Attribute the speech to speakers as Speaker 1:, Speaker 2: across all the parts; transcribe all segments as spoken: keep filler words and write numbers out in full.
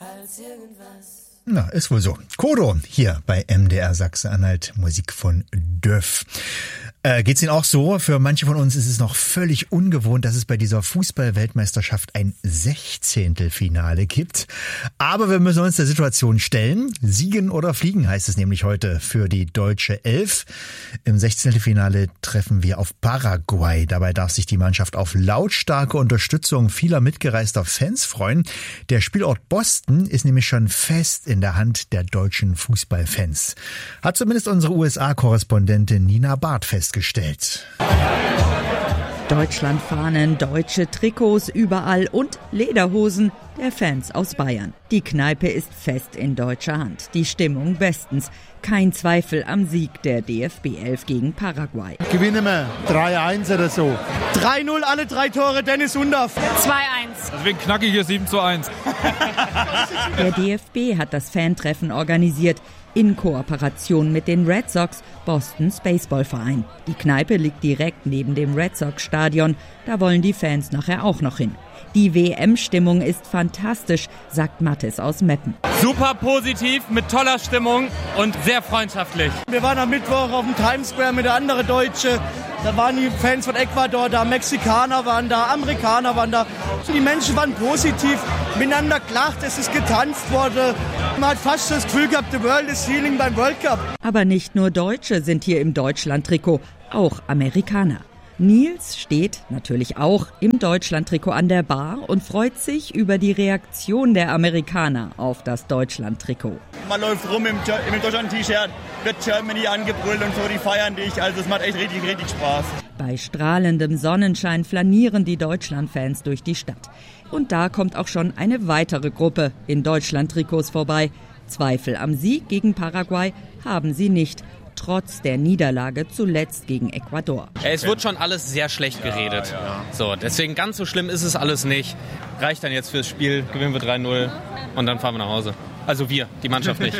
Speaker 1: als irgendwas.
Speaker 2: Na, ist wohl so. Kodo hier bei M D R Sachsen-Anhalt, Musik von Döff. Äh, geht's Ihnen auch so? Für manche von uns ist es noch völlig ungewohnt, dass es bei dieser Fußball-Weltmeisterschaft ein Sechzehntelfinale gibt. Aber wir müssen uns der Situation stellen. Siegen oder fliegen heißt es nämlich heute für die deutsche Elf. Im Sechzehntelfinale treffen wir auf Paraguay. Dabei darf sich die Mannschaft auf lautstarke Unterstützung vieler mitgereister Fans freuen. Der Spielort Boston ist nämlich schon fest in der Hand der deutschen Fußballfans. Hat zumindest unsere U S A-Korrespondentin Nina Barth festgestellt.
Speaker 3: Deutschlandfahnen, deutsche Trikots überall und Lederhosen der Fans aus Bayern. Die Kneipe ist fest in deutscher Hand. Die Stimmung bestens. Kein Zweifel am Sieg der D F B elf gegen Paraguay.
Speaker 4: Gewinnen wir drei eins oder so.
Speaker 5: drei null, alle drei Tore, Dennis Undaff.
Speaker 6: zwei eins.
Speaker 7: Also wegen knackig hier sieben zu eins.
Speaker 3: Der D F B hat das Fantreffen organisiert in Kooperation mit den Red Sox, Bostons Baseballverein. Die Kneipe liegt direkt neben dem Red Sox Stadion. Da wollen die Fans nachher auch noch hin. Die W M-Stimmung ist fantastisch, sagt Mathis aus Meppen.
Speaker 7: Super positiv, mit toller Stimmung und sehr freundschaftlich.
Speaker 5: Wir waren am Mittwoch auf dem Times Square mit der anderen Deutsche. Da waren die Fans von Ecuador da, Mexikaner waren da, Amerikaner waren da. Die Menschen waren positiv, miteinander gelacht, es ist getanzt worden. Man hat fast das Gefühl gehabt, the world is healing beim World Cup.
Speaker 3: Aber nicht nur Deutsche sind hier im Deutschland-Trikot, auch Amerikaner. Nils steht natürlich auch im Deutschland-Trikot an der Bar und freut sich über die Reaktion der Amerikaner auf das Deutschland-Trikot.
Speaker 5: Man läuft rum im, im Deutschland-T-Shirt, wird Germany angebrüllt und so, die feiern dich. Also es macht echt richtig, richtig Spaß.
Speaker 3: Bei strahlendem Sonnenschein flanieren die Deutschland-Fans durch die Stadt. Und da kommt auch schon eine weitere Gruppe in Deutschland-Trikots vorbei. Zweifel am Sieg gegen Paraguay haben sie nicht. Trotz der Niederlage zuletzt gegen Ecuador.
Speaker 8: Es wird schon alles sehr schlecht geredet. Ja, ja. So, deswegen ganz so schlimm ist es alles nicht. Reicht dann jetzt fürs Spiel, gewinnen wir drei null und dann fahren wir nach Hause. Also wir, die Mannschaft nicht.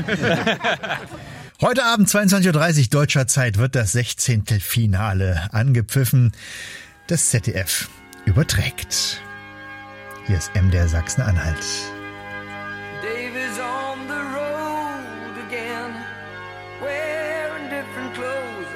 Speaker 2: Heute Abend zweiundzwanzig Uhr dreißig deutscher Zeit wird das Sechzehntelfinale angepfiffen. Das Z D F überträgt. Hier ist M D R Sachsen-Anhalt.
Speaker 1: Dave is on the road again. Where